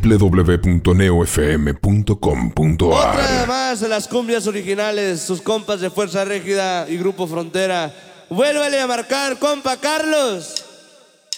www.neofm.com.ar. Otra más de las cumbias originales, sus compas de Fuerza Régida y Grupo Frontera. Vuélvele a marcar, compa Carlos.